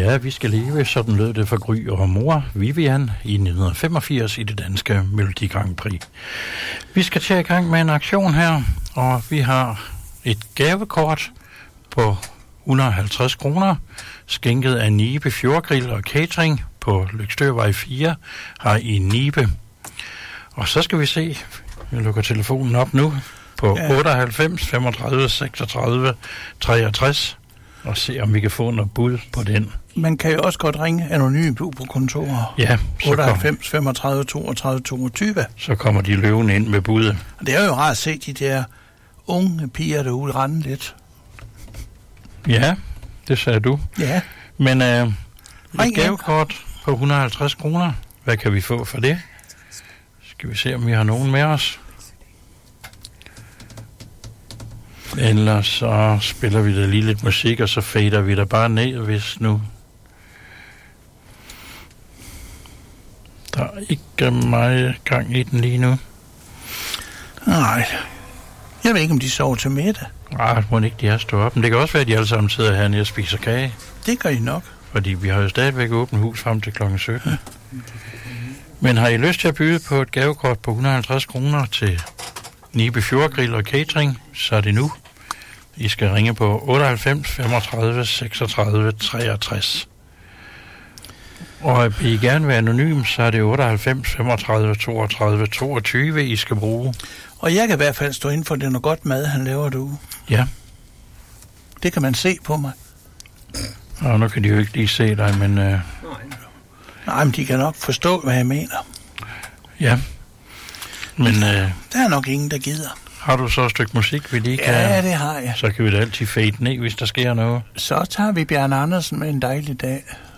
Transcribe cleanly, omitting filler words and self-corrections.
Ja, vi skal leve, sådan lød det for Gry og mor Vivian i 1985 i det danske Melodi Grand Prix. Vi skal tage i gang med en aktion her, og vi har et gavekort på 150 kroner, skænket af Nibe Fjordgrill og Catering på Lykstørvej 4 her i Nibe. Og så skal vi se, jeg lukker telefonen op nu, på 98 35 36 63, og se om vi kan få noget bud på den. Man kan jo også godt ringe anonymt ud på kontoret. Ja, 98 35 32 22. Så kommer de løvende ind med budet. Og det er jo rart at se de der unge piger derude rende lidt. Ja, det sagde du. Ja. Men et gavekort på 150 kroner, hvad kan vi få for det? Skal vi se, om vi har nogen med os? Ellers så spiller vi da lige lidt musik, og så fader vi da bare ned, hvis nu der er ikke meget gang i den lige nu. Nej. Jeg ved ikke, om de sover til middag. Nej, må ikke de har stået op. Men det kan også være, at de alle sammen sidder hernede og spiser kage. Det gør I nok. Fordi vi har jo stadigvæk åbent hus frem til kl. 17. Ja. Men har I lyst til at byde på et gavekort på 150 kroner til Nibe Fjordgrill og Catering, så er det nu. I skal ringe på 98 35 36 63. Og vil I gerne være anonym, så er det 98 35 32 22, I skal bruge. Og jeg kan i hvert fald stå inden for, det er noget godt mad, han laver derude. Ja. Det kan man se på mig. Og nu kan de jo ikke lige se dig, men... Nej, men de kan nok forstå, hvad jeg mener. Ja. Men... der er nok ingen, der gider. Har du så et stykke musik, vi lige kan... Ja, det har jeg. Så kan vi da altid fade ned, hvis der sker noget. Så tager vi Bjørn Andersen med En dejlig dag.